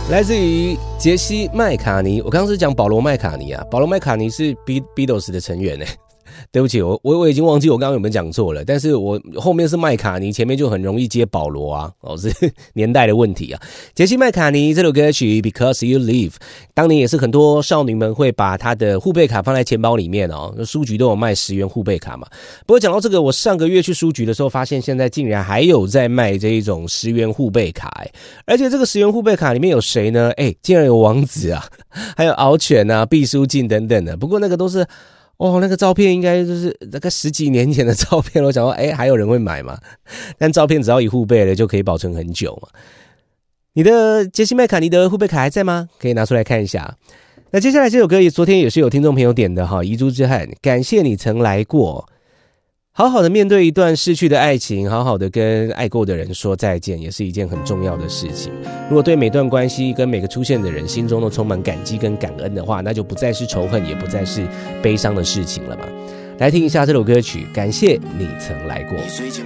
来自于杰西麦卡尼。我刚刚是讲保罗麦卡尼啊，保罗麦卡尼是 Beatles 的成员对不起，我已经忘记我刚刚有没有讲错了，但是我后面是麦卡尼，前面就很容易接保罗啊，是年代的问题啊。杰西麦卡尼这首歌曲 Because You Live， 当年也是很多少女们会把她的护贝卡放在钱包里面哦，书局都有卖10元护贝卡嘛。不过讲到这个，我上个月去书局的时候，发现现在竟然还有在卖这一种10元护贝卡而且这个10元护贝卡里面有谁呢？竟然有王子啊，还有敖犬啊、毕书尽等等的。不过那个都是那个照片应该就是大概10几年前的照片，我想说还有人会买吗？但照片只要一护贝了就可以保存很久嘛。你的杰西麦卡尼的护贝卡还在吗？可以拿出来看一下。那接下来这首歌也昨天也是有听众朋友点的遗珠之憾，感谢你曾来过。好好的面对一段逝去的爱情，好好的跟爱过的人说再见，也是一件很重要的事情。如果对每段关系跟每个出现的人心中都充满感激跟感恩的话，那就不再是仇恨，也不再是悲伤的事情了嘛。来听一下这首歌曲，感谢你曾来过。